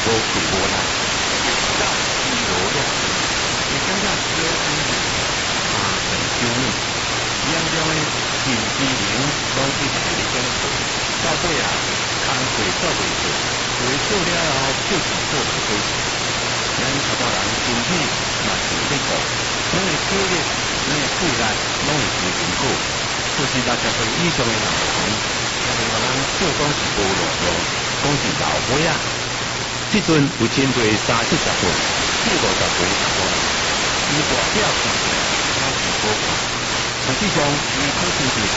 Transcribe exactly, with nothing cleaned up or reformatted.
苦无啦，也到自由了，也感觉这个经济啊很救命，严重的经济零拢一直在减少，到尾啊，工课做袂做，有的做了后就是做袂开始，咱许多人身体嘛是咧顾，咱的体力、咱的体力拢会真辛苦，就是六十岁以上的老人，也是我人少讲是无路路，讲是老伙仔。即阵有针对三四十岁、四五十岁的人，伊外表看起来还是好看，实际上伊可能是身